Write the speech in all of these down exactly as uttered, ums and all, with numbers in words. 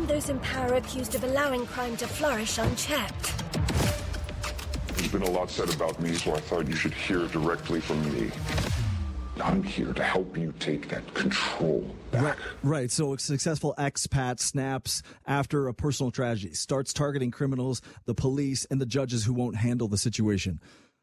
find those in power accused of allowing crime to flourish unchecked. There's been a lot said about me, so I thought you should hear directly from me. I'm here to help you take that control back. Right, right. So a successful expat snaps after a personal tragedy, starts targeting criminals, the police, and the judges who won't handle the situation.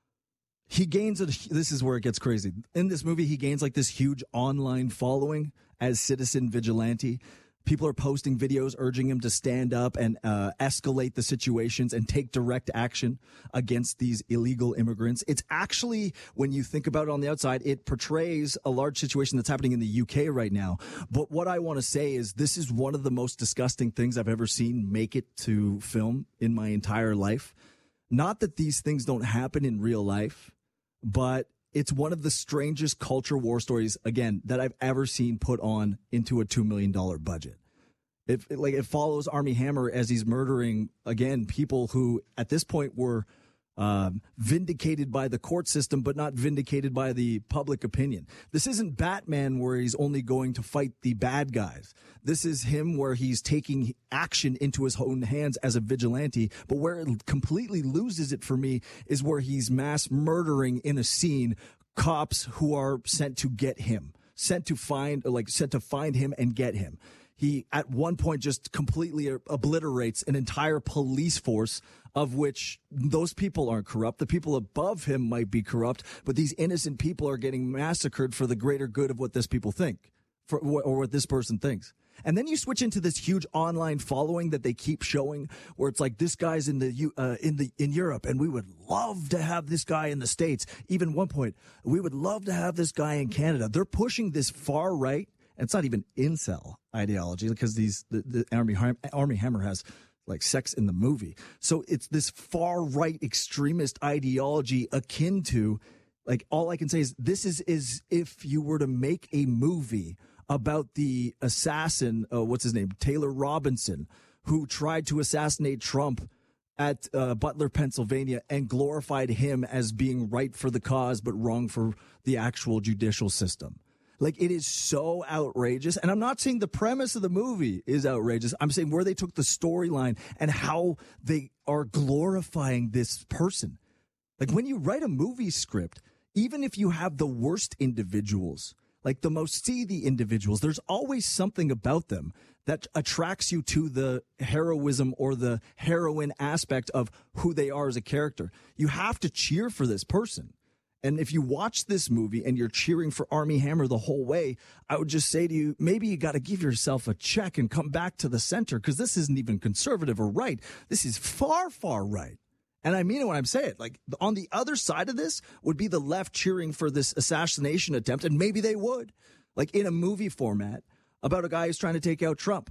He gains a, this is where it gets crazy. In this movie, he gains like this huge online following as citizen vigilante. People are posting videos urging him to stand up and uh, escalate the situations and take direct action against these illegal immigrants. It's actually, when you think about it on the outside, it portrays a large situation that's happening in the U K right now. But what I want to say is this is one of the most disgusting things I've ever seen make it to film in my entire life. Not that these things don't happen in real life, but it's one of the strangest culture war stories, again, that I've ever seen put on into a two million dollars budget. It, it, like, it follows Armie Hammer as he's murdering, again, people who at this point were um, vindicated by the court system, but not vindicated by the public opinion. This isn't Batman where he's only going to fight the bad guys. This is him where he's taking action into his own hands as a vigilante. But where it completely loses it for me is where he's mass murdering in a scene cops who are sent to get him, sent to find, like sent to find him and get him. He, at one point, just completely obliterates an entire police force, of which those people aren't corrupt. The people above him might be corrupt, but these innocent people are getting massacred for the greater good of what this people think, for, or what this person thinks. And then you switch into this huge online following that they keep showing, where it's like, this guy's in the uh, in the in Europe, and we would love to have this guy in the States. Even one point, we would love to have this guy in Canada. They're pushing this far right. It's not even incel ideology, because these the, the Armie Armie Hammer has like sex in the movie. So it's this far right extremist ideology akin to, like, all I can say is this is is if you were to make a movie about the assassin, uh, what's his name, Taylor Robinson, who tried to assassinate Trump at uh, Butler, Pennsylvania, and glorified him as being right for the cause but wrong for the actual judicial system. Like, it is so outrageous. And I'm not saying the premise of the movie is outrageous. I'm saying where they took the storyline and how they are glorifying this person. Like, when you write a movie script, even if you have the worst individuals, like the most seedy individuals, there's always something about them that attracts you to the heroism or the heroine aspect of who they are as a character. You have to cheer for this person. And if you watch this movie and you're cheering for Armie Hammer the whole way, I would just say to you, maybe you got to give yourself a check and come back to the center, because this isn't even conservative or right. This is far, far right. And I mean it when I'm saying it. Like, on the other side of this would be the left cheering for this assassination attempt, and maybe they would, like in a movie format, about a guy who's trying to take out Trump.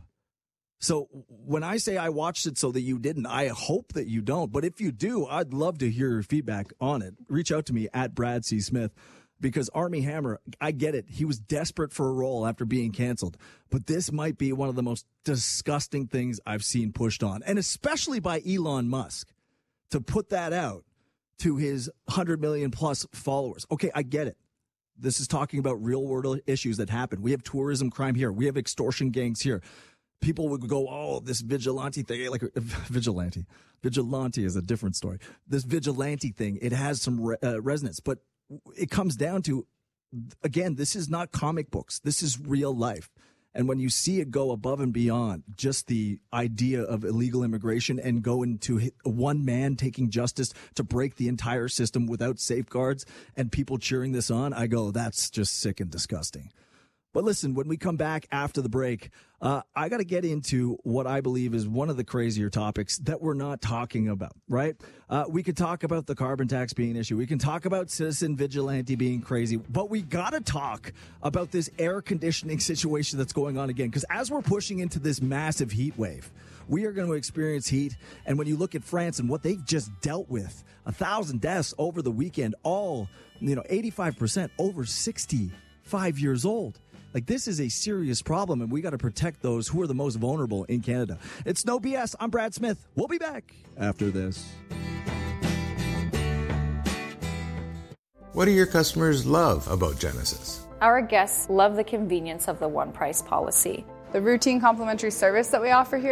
So when I say I watched it so that you didn't, I hope that you don't. But if you do, I'd love to hear your feedback on it. Reach out to me at Brad C. Smith, because Armie Hammer, I get it. He was desperate for a role after being canceled. But this might be one of the most disgusting things I've seen pushed on, and especially by Elon Musk, to put that out to his one hundred million plus followers. Okay, I get it. This is talking about real world issues that happen. We have tourism crime here. We have extortion gangs here. People would go, oh, this vigilante thing, like vigilante. Vigilante is a different story. This vigilante thing, it has some re- uh, resonance, but it comes down to, again, this is not comic books. This is real life. And when you see it go above and beyond just the idea of illegal immigration and go into one man taking justice to break the entire system without safeguards and people cheering this on, I go, that's just sick and disgusting. But listen, when we come back after the break, uh, I got to get into what I believe is one of the crazier topics that we're not talking about, right? Uh, we could talk about the carbon tax being an issue. We can talk about citizen vigilante being crazy. But we got to talk about this air conditioning situation that's going on again. Because as we're pushing into this massive heat wave, we are going to experience heat. And when you look at France and what they've just dealt with, a thousand deaths over the weekend, all, you know, eighty-five percent over sixty-five years old. Like, this is a serious problem, and we got to protect those who are the most vulnerable in Canada. It's No B S. I'm Brad Smith. We'll be back after this. What do your customers love about Genesis? Our guests love the convenience of the one-price policy. The routine complimentary service that we offer here